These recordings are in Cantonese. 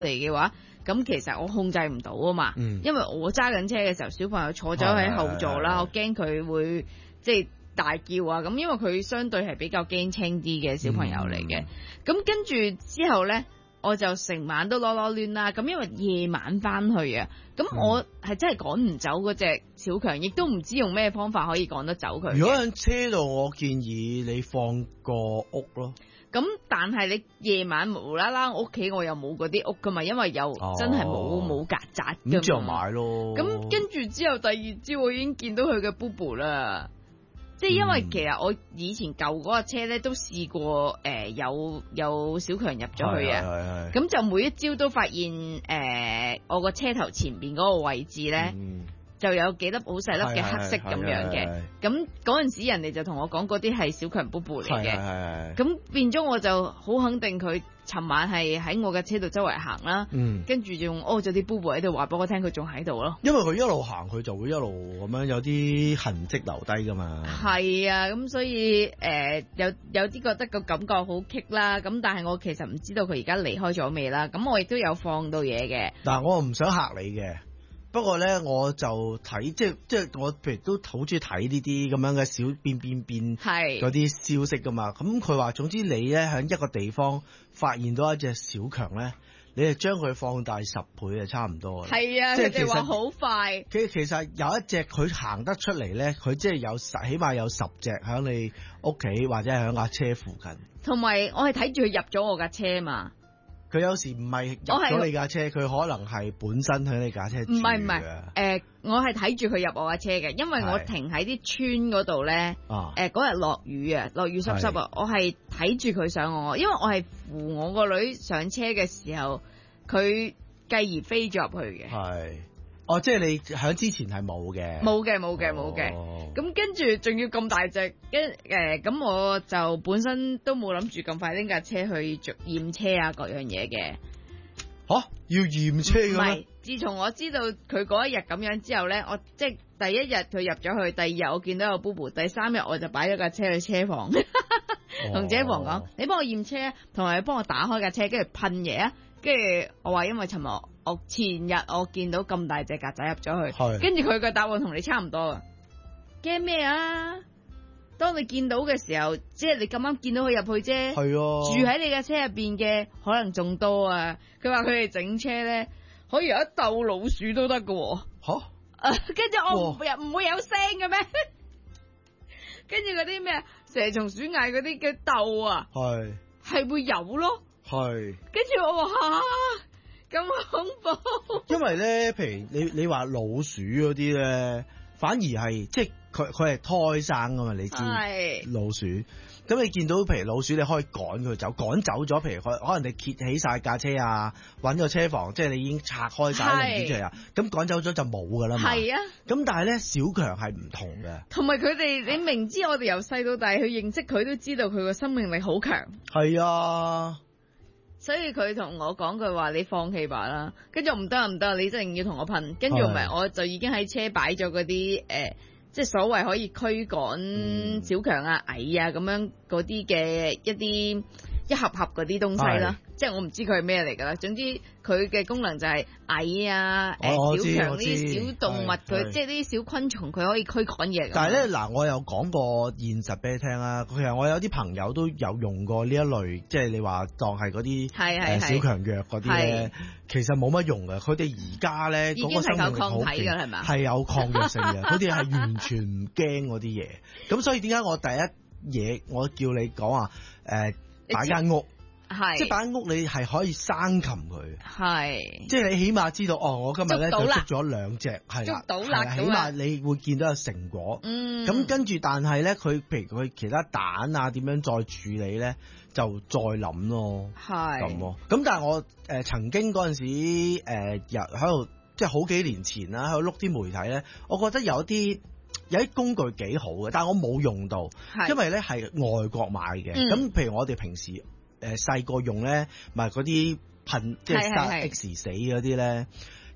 嚟嘅話，咁其實我控制唔到啊嘛。因為我揸緊車嘅時候，小朋友坐咗喺後座啦，我驚佢會即係大叫啊。咁因為佢相對係比較驚青啲嘅小朋友嚟嘅。咁跟住之後咧，我就成晚都囉囉攣啦。咁因為夜晚翻去啊，咁我係真係趕唔走嗰隻小強，亦都唔知用咩方法可以趕得走佢。 如果喺車度，我建議你放個屋咯。 咁但係你夜晚無啦啦，屋企我又冇嗰啲屋噶嘛，因為又真係冇曱甴㗎嘛。 咁之後買咯。 咁跟住之後第二朝我已經見到佢嘅 BoBo 啦。即係因為其實我以前舊嗰個車咧都試過有小強入咗去啊，咁就每一朝都發現我個車頭前邊嗰個位置咧。就有幾粒好細粒嘅黑色咁樣嘅，咁嗰陣時人哋就同我講嗰啲係小強 BoBo 嚟嘅，咁變咗我就好肯定佢尋晚係喺我嘅車度周圍行啦，跟住仲屙咗啲 BoBo 喺度，話俾我聽佢仲喺度咯。 因為佢一路行，佢就會一路咁樣有啲痕跡留低噶嘛。 係啊，咁所以有啲覺得個感覺好棘啦，咁但係我其實唔知道佢而家離開咗未啦，咁我亦都有放到嘢嘅。 但係我唔想嚇你嘅。不過咧，我就睇即係我譬如都好中意睇呢啲咁樣嘅小變嗰啲消息噶嘛。咁佢話總之你咧喺一個地方發現到一隻小強咧，你係將佢放大10倍就差唔多。 係啊，即係佢哋話好快。 其實有一隻佢行得出嚟咧，佢即係起碼有10隻喺你屋企或者係喺架車附近。 同埋我係睇住佢入咗我架車嘛。 佢有時唔係入咗你架車，佢可能係本身喺你架車住嘅。唔係，我係睇住佢入我架車嘅，因為我停喺啲村嗰度咧。嗰日落雨啊，落雨濕濕啊，我係睇住佢上我，因為我係扶我個女上車嘅時候，佢繼而飛咗入去嘅。係。 即係你喺之前係冇嘅， 冇嘅。咁跟住仲要咁大隻，咁我就本身都冇諗住咁快拎架車去驗車啊，各樣嘢嘅。 要驗車嘅咩？唔係， 自從我知道佢嗰一日咁樣之後咧，我即係第一日佢入咗去，第二日我見到有 BoBo，第三日我就擺咗架車去車房，同車房講：你幫我驗車，同埋你幫我打開架車，跟住噴嘢啊！跟住我話因為前日我見到咁大隻曱甴入咗去，跟住佢嘅答案同你差唔多啊！驚咩啊？當你見到嘅時候，即係你咁啱見到佢入去啫，住喺你嘅車入邊嘅可能仲多啊！佢話佢哋整車咧可以有一竇老鼠都得㗎喎。跟住我唔會有聲嘅咩？跟住嗰啲咩蛇蟲鼠蟻嗰啲嘅竇啊，係會有咯。跟住我話咁恐怖。因為咧，譬如你話老鼠嗰啲咧，反而係即係佢係胎生噶嘛，你知老鼠。咁你見到譬如老鼠，你可以趕佢走，趕走咗。譬如可能你揭起晒架車啊，搵個車房，即係你已經拆開晒零件出嚟啊。咁趕走咗就冇噶啦嘛。係啊。咁但係咧，小強係唔同嘅。同埋佢哋，你明知我哋由細到大去認識佢，都知道佢個生命力好強。係啊。所以佢同我講句話，你放棄吧啦。跟住唔得，你一定要同我噴。跟住唔係，我就已經喺車擺咗嗰啲即係所謂可以驅趕小強啊、蟻啊咁樣嗰啲嘅一盒盒嗰啲東西啦。即係我唔知佢係咩嚟㗎啦。總之佢嘅功能就係蟻啊、小強呢啲小動物，佢即係呢啲小昆蟲，佢可以驅趕嘢。但係咧嗱，我有講過現實俾你聽啦。其實我有啲朋友都有用過呢一類，即係你話當係嗰啲小強藥嗰啲咧，其實冇乜用嘅。佢哋而家咧嗰個生命力好勁，係咪？係有抗藥性嘅。佢哋係完全唔驚嗰啲嘢。咁所以點解我第一嘢我叫你講話擺間屋？即係擺間屋，你係可以生擒佢，即係你起碼知道我今日咧就捉咗2隻，係啦，起碼你會見到有成果。咁跟住，但係咧佢譬如佢其他蛋啊點樣再處理咧，就再諗咯，咁咯。咁但係我曾經嗰陣時喺度，即係好幾年前啦，喺度碌啲媒體咧，我覺得有啲工具幾好嘅，但係我冇用到，因為咧係外國買嘅。咁譬如我哋平時細個用咧，咪嗰啲噴即係 X 死嗰啲咧。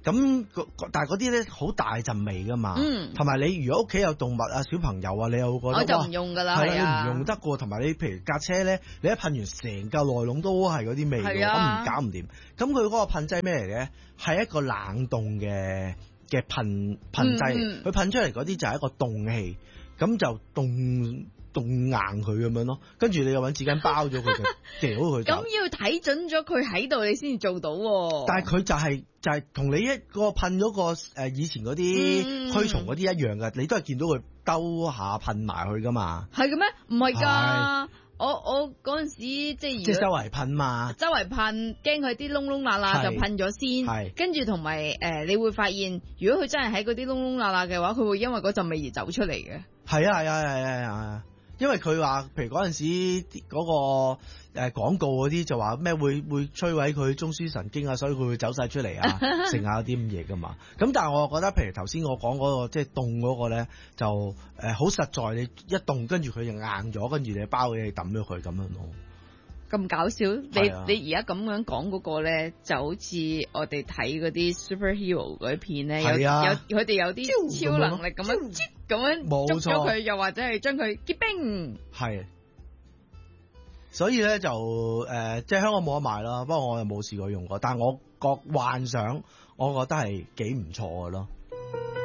咁但係嗰啲咧好大陣味噶嘛，同埋你如果屋企有動物啊、小朋友啊，你又覺得我就唔用噶啦， 係啊，你唔用得過，同埋你譬如架車咧，你一噴完成架內籠都係嗰啲味嘅，咁唔搞唔掂。咁佢嗰個噴劑咩嚟嘅？係一個冷凍嘅噴劑，佢噴出嚟嗰啲就係一個凍氣，咁就凍硬佢咁樣咯，跟住你又揾紙巾包咗佢，就掉佢。咁要睇準咗佢喺度，你先至做到。 但係佢就係同你一個噴咗個以前嗰啲驅蟲嗰啲一樣嘅，你都係見到佢兜下噴埋去噶嘛。 係嘅咩？唔係㗎。我嗰陣時即係周圍噴嘛， 周圍噴，驚佢啲窿窿罅罅就噴咗先，跟住同埋你會發現，如果佢真係喺嗰啲窿窿罅罅嘅話，佢會因為嗰陣味而走出嚟嘅。係啊，因為佢話，譬如嗰陣時嗰個廣告嗰啲就話咩會摧毀佢中樞神經啊，所以佢會走晒出嚟啊，剩下啲咁嘢噶嘛。咁但係我覺得，譬如頭先我講嗰個即係凍嗰個咧，就好實在，你一凍跟住佢就硬咗，跟住你包嘢抌咗佢咁樣咯。 咁搞笑！你而家咁樣講嗰個咧，就好似我哋睇嗰啲 superhero 嗰啲片咧，有佢哋有啲超能力咁樣捉咗佢，又或者係將佢結冰。係， 所以咧就即係香港冇得賣啦。不過我又冇試過用過，但係我幻想，我覺得係幾唔錯嘅咯。